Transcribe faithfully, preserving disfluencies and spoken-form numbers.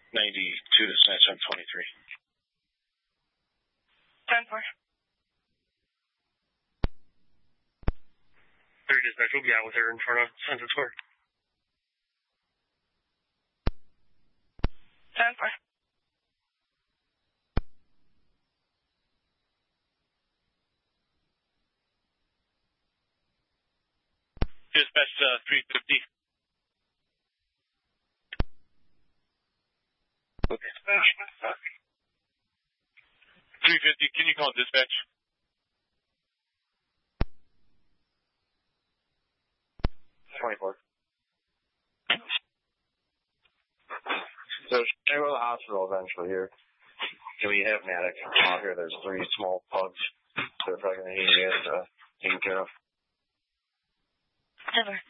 ninety-two to snatch on twenty-three. ten four. Three dispatch will be out with her in front of Census Square. ten four. Dispatch uh, three fifty. three fifty, can you call dispatch? twenty-four. So should I go to the hospital eventually here? Can we have Maddox out here? There's three small pugs that are probably going to need to get uh, taken care of. Never.